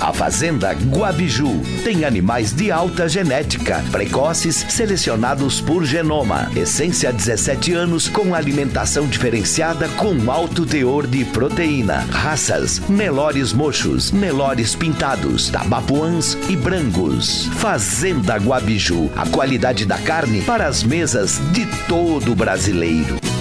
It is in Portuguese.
A Fazenda Guabiju tem animais de alta genética, precoces selecionados por genoma. Essência 17 anos com alimentação diferenciada com alto teor de proteína. Raças Nelores mochos, Nelores pintados, Tabapuãs e Brangos. Fazenda Guabiju, a qualidade da carne para as mesas de todo brasileiro.